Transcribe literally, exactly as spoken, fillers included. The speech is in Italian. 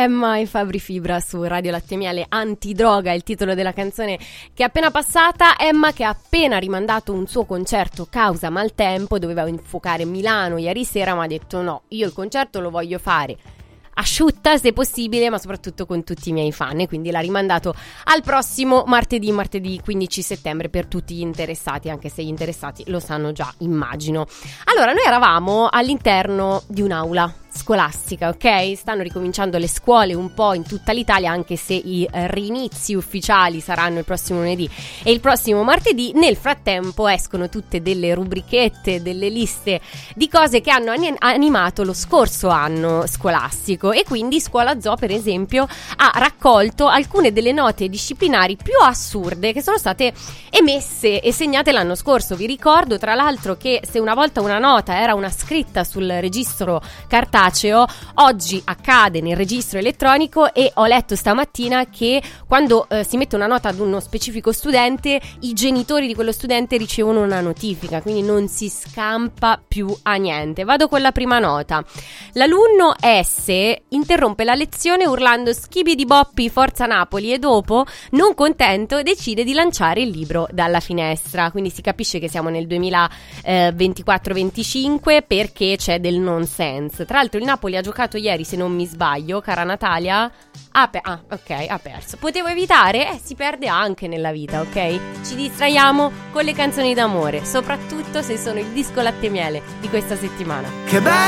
Emma e Fabri Fibra su Radio Latte Miele, Antidroga, il titolo della canzone che è appena passata. Emma che ha appena rimandato un suo concerto causa maltempo, doveva infuocare Milano ieri sera, ma ha detto no, io il concerto lo voglio fare asciutta se possibile, ma soprattutto con tutti i miei fan, e quindi l'ha rimandato al prossimo martedì, martedì quindici settembre, per tutti gli interessati, anche se gli interessati lo sanno già, immagino. Allora, noi eravamo all'interno di un'aula scolastica, ok? Stanno ricominciando le scuole un po' in tutta l'Italia, anche se i rinizi ufficiali saranno il prossimo lunedì e il prossimo martedì. Nel frattempo escono tutte delle rubrichette, delle liste di cose che hanno animato lo scorso anno scolastico, e quindi Scuola Zoo, per esempio, ha raccolto alcune delle note disciplinari più assurde che sono state emesse e segnate l'anno scorso. Vi ricordo tra l'altro che se una volta una nota era una scritta sul registro cartaceo, oggi accade nel registro elettronico, e ho letto stamattina che quando eh, si mette una nota ad uno specifico studente, i genitori di quello studente ricevono una notifica, quindi non si scampa più a niente. Vado con la prima nota. L'alunno S interrompe la lezione urlando "Schibidi Boppi, forza Napoli", e dopo, non contento, decide di lanciare il libro dalla finestra. Quindi si capisce che siamo nel duemilaventiquattro venticinque, perché c'è del nonsense. Tra l'altro il Napoli ha giocato ieri, se non mi sbaglio, cara Natalia. Ah, pe- ah, ok, ha perso. Potevo evitare? Eh, si perde anche nella vita, ok? Ci distraiamo con le canzoni d'amore, soprattutto se sono il disco latte miele di questa settimana. Che bello!